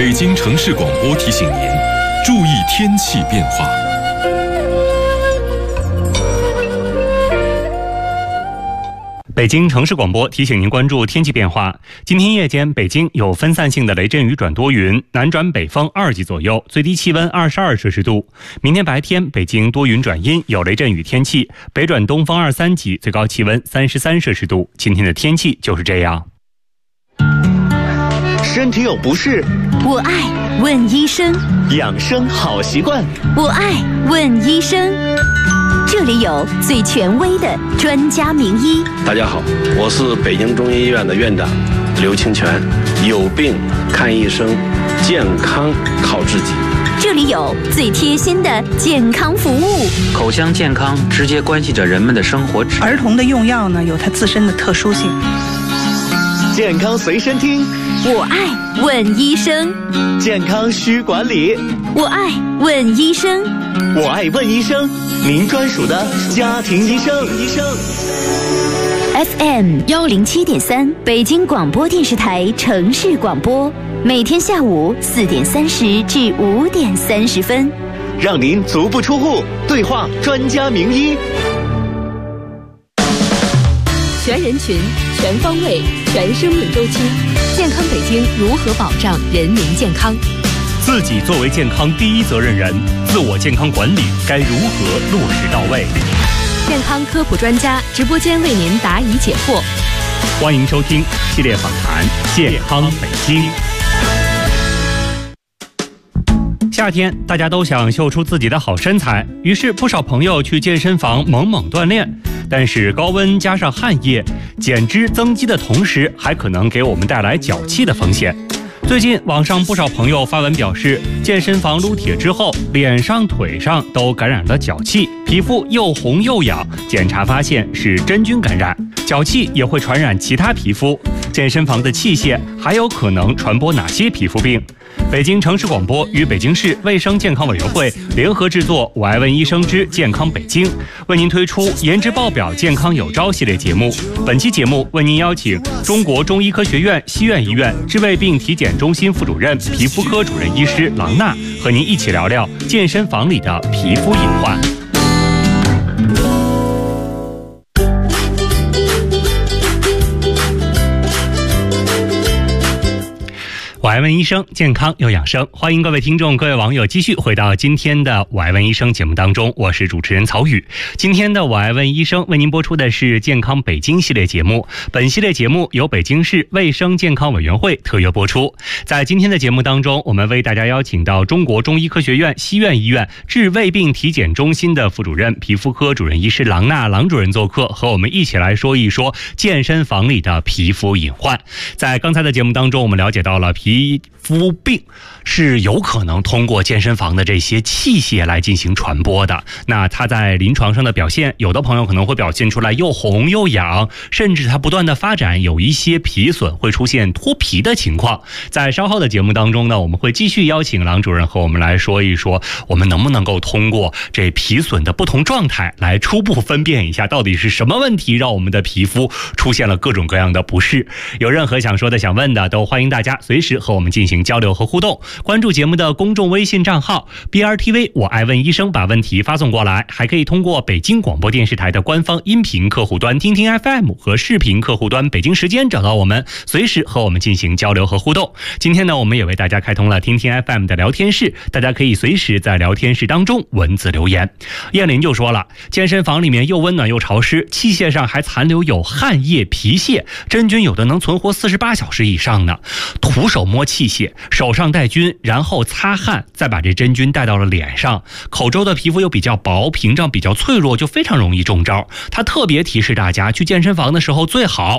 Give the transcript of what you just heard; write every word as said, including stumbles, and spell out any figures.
北京城市广播提醒您，注意天气变化。 北京城市广播提醒您关注天气变化。今天夜间，北京有分散性的雷阵雨转多云，南转北风二级左右，最低气温二十二摄氏度。明天白天，北京多云转阴，有雷阵雨天气，北转东风二三级，最高气温三十三摄氏度。今天的天气就是这样。 身体有不适， 我爱问医生。 养生好习惯， 我爱问医生。这里有最权威的专家名医。 大家好，我是北京中医医院的院长刘清泉。有病看医生，健康靠自己。 这里有最贴心的健康服务。 口腔健康直接关系着人们的生活质量。 儿童的用药呢，有它自身的特殊性。 健康随身听， 我爱问医生。 健康需管理， 我爱问医生。 我爱问医生，您专属的家庭医生。医生 F M 幺零七点三，北京广播电视台城市广播，每天下午四点三十至五点三十分， 让您足不出户，对话专家名医。 全人群、全方位、全生命周期，健康北京如何保障人民健康？ 自己作为健康第一责任人，自我健康管理该如何落实到位？ 健康科普专家直播间为您答疑解惑。 欢迎收听系列访谈《健康北京》。夏天，大家都想秀出自己的好身材，于是不少朋友去健身房猛猛锻炼。但是高温加上汗液，减脂增肌的同时，还可能给我们带来脚气的风险。最近网上不少朋友发文表示，健身房撸铁之后，脸上腿上都感染了脚气，皮肤又红又痒，检查发现是真菌感染。脚气也会传染其他皮肤，健身房的器械还有可能传播哪些皮肤病？北京城市广播与北京市卫生健康委员会联合制作《我爱问医生之健康北京》，为您推出颜值爆表健康有招系列节目。本期节目为您邀请中国中医科学院西苑医院治胃病体检中心副主任、皮肤科主任医师郎娜，和您一起聊聊健身房里的皮肤隐患。我爱问医生，健康又养生。欢迎各位听众、各位网友继续回到今天的我爱问医生节目当中，我是主持人曹宇。今天的我爱问医生为您播出的是健康北京系列节目，本系列节目由北京市卫生健康委员会特约播出。在今天的节目当中，我们为大家邀请到中国中医科学院西苑医院治胃病体检中心的副主任、皮肤科主任医师郎娜郎主任做客，和我们一起来说一说健身房里的皮肤隐患。在刚才的节目当中，我们了解到了皮皮肤病是有可能通过健身房的这些器械来进行传播的。那它在临床上的表现，有的朋友可能会表现出来又红又痒，甚至它不断的发展有一些皮损，会出现脱皮的情况。在稍后的节目当中呢，我们会继续邀请郎主任和我们来说一说，我们能不能够通过这皮损的不同状态来初步分辨一下到底是什么问题让我们的皮肤出现了各种各样的不适。有任何想说的想问的，都欢迎大家随时和我们进行交流和互动。关注节目的公众微信账号 B R T V 我爱问医生，把问题发送过来。还可以通过北京广播电视台的官方音频客户端听听 F M 和视频客户端北京时间找到我们，随时和我们进行交流和互动。今天呢，我们也为大家开通了听听 F M 的聊天室，大家可以随时在聊天室当中文字留言。燕林就说了，健身房里面又温暖又潮湿，器械上还残留有汗液、皮屑，真菌有的能存活四十八小时以上呢。徒手摸器械，手上带菌，然后擦汗，再把这真菌带到了脸上。口周的皮肤又比较薄，屏障比较脆弱，就非常容易中招。他特别提示大家，去健身房的时候最好